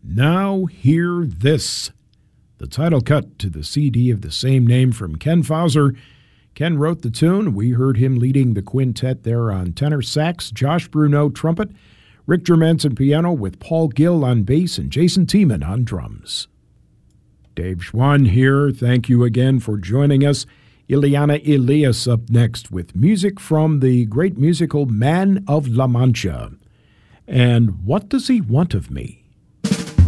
Now Hear This, the title cut to the CD of the same name from Ken Fauser. Ken wrote the tune. We heard him leading the quintet there on tenor sax, Josh Bruneau trumpet, Rick Germanson piano with Paul Gill on bass and Jason Tiemann on drums. Dave Schwann here. Thank you again for joining us. Ileana Elias up next with music from the great musical Man of La Mancha. And What Does He Want of Me?